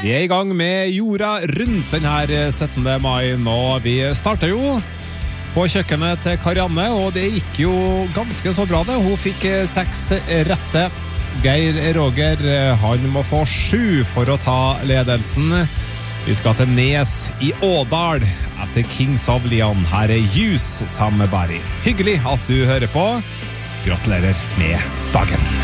Vi I gang med jorda rundt den her 17. mai nå. Vi starter jo på kjøkkenet til Karianne, og det gikk jo ganske så bra det. Hun fikk 6 rette. Geir Roger, han må få 7 for å ta ledelsen. Vi skal til Nes I Ådal etter Kings of Leon. Her Juice sammen med Barry. Hyggelig at du hører på. Gratulerer med dagen.